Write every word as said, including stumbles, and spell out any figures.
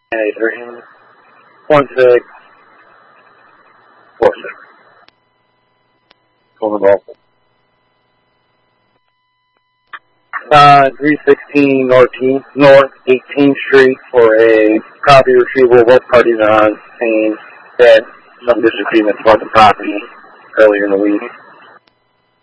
eight three one six four six. Over ball. Uh, three sixteen North eighteenth Street for a property retrieval. Both parties are on scene. Had some disagreements about the property earlier in the week.